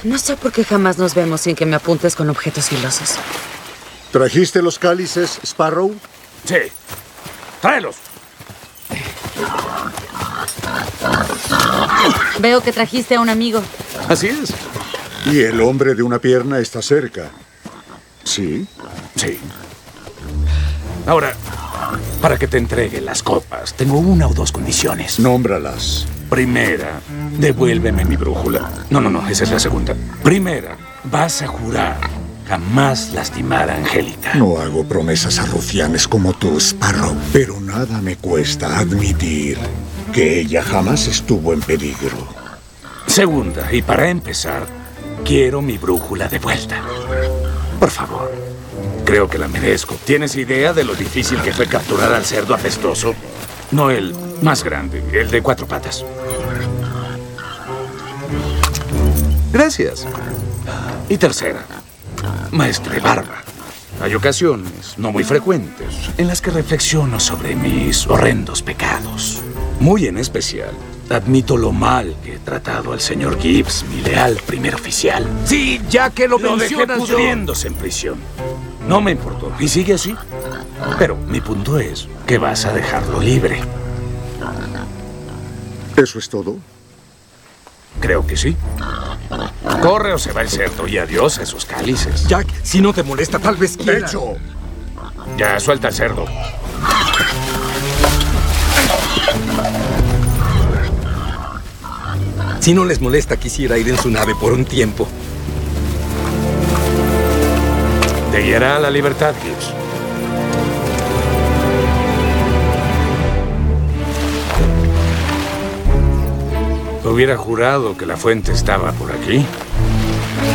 No sé por qué jamás nos vemos sin que me apuntes con objetos filosos. ¿Trajiste los cálices, Sparrow? Sí. ¡Tráelos! Veo que trajiste a un amigo. Así es. Y el hombre de una pierna está cerca. ¿Sí? Sí. Ahora, para que te entregue las copas, tengo una o dos condiciones. Nómbralas. Primera, devuélveme mi brújula. No, esa es la segunda. Primera, vas a jurar jamás lastimar a Angélica. No hago promesas a rufianes como tú, Sparrow. Pero nada me cuesta admitir que ella jamás estuvo en peligro. Segunda, y para empezar, quiero mi brújula de vuelta. Por favor. Creo que la merezco. ¿Tienes idea de lo difícil que fue capturar al cerdo apestoso? No el más grande, el de 4 patas. Gracias. Y tercera, maestre Barba. Hay ocasiones, no muy frecuentes, en las que reflexiono sobre mis horrendos pecados. Muy en especial, admito lo mal que he tratado al señor Gibbs, mi leal primer oficial. Sí, ya que lo Lo dejé mencionas yo. pudriéndose en prisión. No me importó, y sigue así. Pero mi punto es que vas a dejarlo libre. ¿Eso es todo? Creo que sí. Corre o se va el cerdo y adiós a esos cálices. Jack, si no te molesta, tal vez quiera. ¡Hecho! Ya, suelta al cerdo. Si no les molesta, quisiera ir en su nave por un tiempo. Te guiará a la libertad, Gibbs. Hubiera jurado que la fuente estaba por aquí.